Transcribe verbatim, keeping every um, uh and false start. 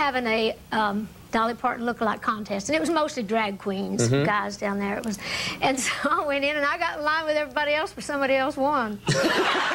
having a um, Dolly Parton lookalike contest, and it was mostly drag queens, mm-hmm. guys down there. It was, and so I went in and I got in line with everybody else, but somebody else won.